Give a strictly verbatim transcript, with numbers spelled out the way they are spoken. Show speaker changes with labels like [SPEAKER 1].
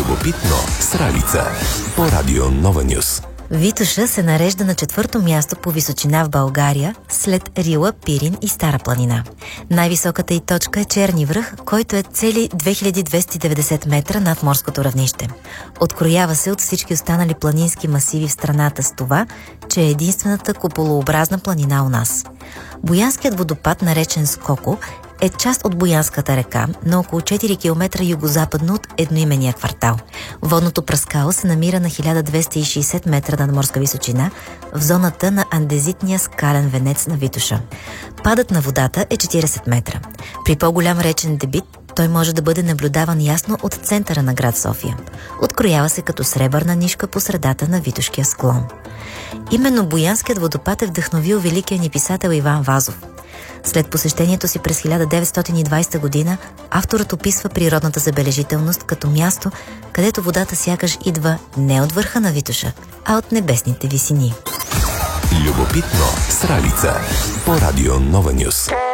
[SPEAKER 1] Любопитно с Ралица по Радио Нова Нюс.
[SPEAKER 2] Витоша се нарежда на четвърто място по височина в България, след Рила, Пирин и Стара планина. Най-високата й точка е Черни връх, който е цели две хиляди двеста и деветдесет метра над морското равнище. Откроява се от всички останали планински масиви в страната с това, че е единствената куполообразна планина у нас. Боянският водопад, наречен Скоко, е част от Боянската река, на около четири километра югозападно от едноименния квартал. Водното пръскало се намира на хиляда двеста и шейсет метра надморска височина в зоната на андезитния скален венец на Витоша. Падът на водата е четирийсет метра. При по-голям речен дебит той може да бъде наблюдаван ясно от центъра на град София. Откроява се като сребърна нишка по средата на Витошкия склон. Именно Боянският водопад е вдъхновил великия ни писател Иван Вазов. След посещението си през хиляда деветстотин и двадесета година, авторът описва природната забележителност като място, където водата сякаш идва не от върха на Витоша, а от небесните висини.
[SPEAKER 1] Любопитно с Ралица по Радио Нова Нюс.